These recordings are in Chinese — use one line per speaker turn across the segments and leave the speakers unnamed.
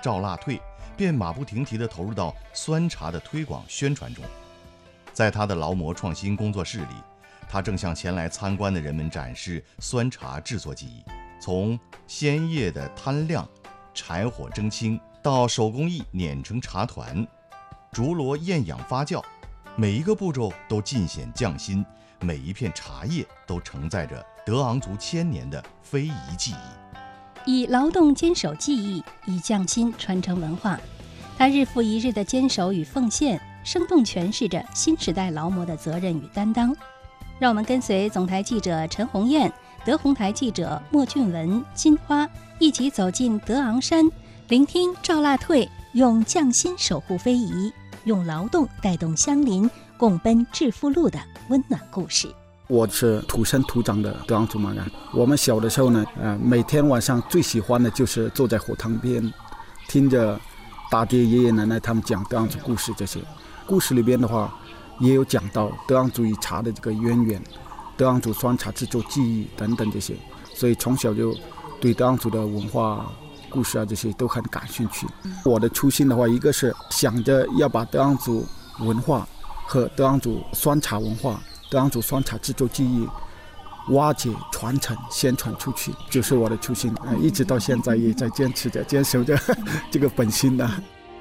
赵腊退便马不停蹄地投入到酸茶的推广宣传中。在他的劳模创新工作室里，他正向前来参观的人们展示酸茶制作技艺，从鲜叶的摊晾、柴火蒸青到手工艺碾成茶团、竹箩厌氧发酵，每一个步骤都尽显匠心，每一片茶叶都承载着德昂族千年的非遗技艺。
以劳动坚守技艺，以匠心传承文化。他日复一日的坚守与奉献，生动诠释着新时代劳模的责任与担当。让我们跟随总台记者陈红艳、德宏台记者莫俊文、金花一起走进德昂山，聆听赵腊退用匠心守护非遗，用劳动带动乡邻共奔致富路的温暖故事。
我是土生土长的德昂族马干。我们小的时候呢，每天晚上最喜欢的就是坐在火塘边，听着大爹爷爷奶奶他们讲德昂族故事。这些故事里边的话，也有讲到德昂族与茶的这个渊源，德昂族酸茶制作技艺等等这些，所以从小就对德昂族的文化故事啊这些都很感兴趣。我的初心的话，一个是想着要把德昂族文化和德昂族酸茶文化、德昂族酸茶制作技艺挖掘、传承、宣传出去，就是我的初心。一直到现在也在坚持着、坚守着这个本心呢。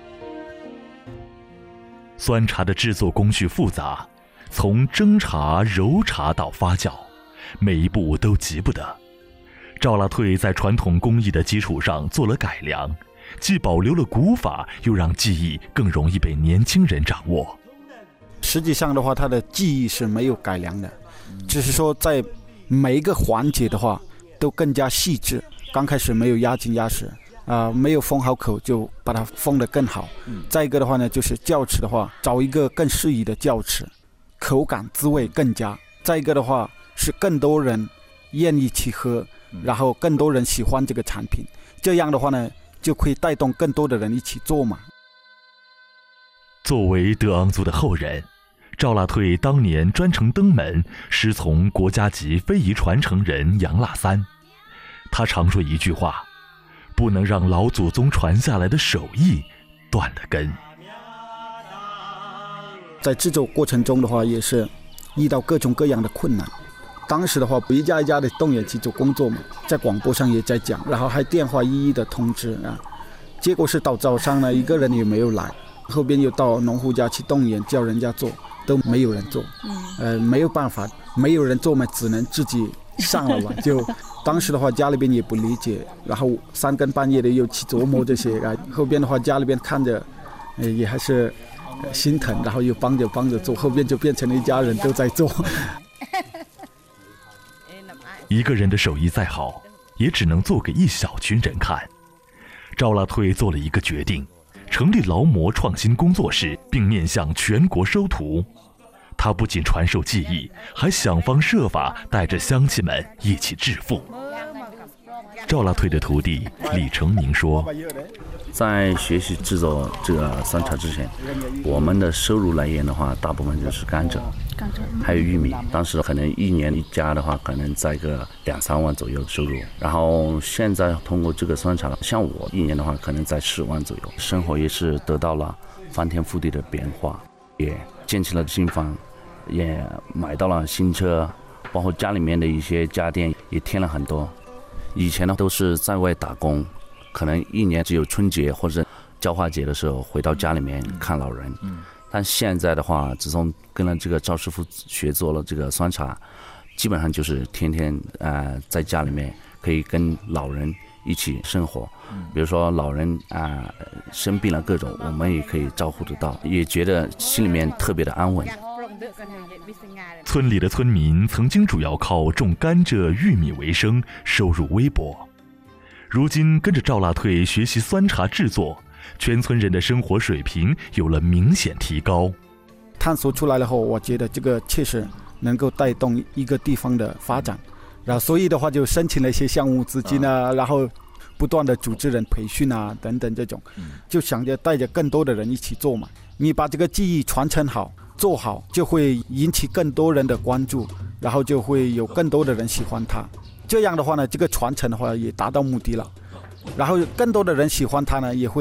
酸茶的制作工序复杂，从蒸茶、揉茶到发酵，每一步都急不得。赵腊退在传统工艺的基础上做了改良，既保留了古法，又让技艺更容易被年轻人掌握。
实际上的话，它的技艺是没有改良的，只是说在每一个环节的话都更加细致。刚开始没有压紧压实，没有封好口，就把它封得更好。再一个的话呢，就是酵齿的话，找一个更适宜的酵齿，口感滋味更佳。再一个的话是更多人愿意去喝，然后更多人喜欢这个产品，这样的话呢就可以带动更多的人一起做嘛。
作为德昂族的后人，赵腊退当年专程登门师从国家级非遗传承人杨腊三。他常说一句话，不能让老祖宗传下来的手艺断了根。
在制作过程中的话，也是遇到各种各样的困难。当时的话，一家一家的动员去做工作嘛，在广播上也在讲，然后还电话一一的通知啊。结果是到早上呢，一个人也没有来，后边又到农户家去动员，叫人家做，都没有人做。没有办法，没有人做嘛，只能自己上了吧。就当时的话，家里边也不理解，然后三更半夜的又去琢磨这些啊。后边的话，家里边看着，也还是心疼，然后又帮着做，后边就变成了一家人都在做。
一个人的手艺再好，也只能做给一小群人看。赵腊退做了一个决定，成立劳模创新工作室，并面向全国收徒。他不仅传授技艺，还想方设法带着乡亲们一起致富。赵腊退的徒弟李成明说，
在学习制作这个酸茶之前，我们的收入来源的话，大部分就是甘蔗还有玉米。当时可能一年一家的话，可能在个2-3万左右收入。然后现在通过这个酸茶，像我一年的话，可能在10万左右，生活也是得到了翻天覆地的变化，也建起了新房，也买到了新车，包括家里面的一些家电也添了很多。以前呢都是在外打工，可能一年只有春节或者交化节的时候回到家里面看老人。但现在的话，自从跟了这个赵师傅学做了这个酸茶，基本上就是天天在家里面可以跟老人一起生活。比如说老人生病了各种，我们也可以照顾得到，也觉得心里面特别的安稳。
村里的村民曾经主要靠种甘蔗、玉米为生，收入微薄。如今跟着赵腊退学习酸茶制作，全村人的生活水平有了明显提高。
探索出来了后，我觉得这个确实能够带动一个地方的发展，然后所以的话就申请了一些项目资金啊，然后不断的组织人培训啊等等这种，就想着带着更多的人一起做嘛。你把这个技艺传承好做好，就会引起更多人的关注，然后就会有更多的人喜欢它。这样的话呢，这个传承的话也达到目的了，然后更多的人喜欢它呢，也会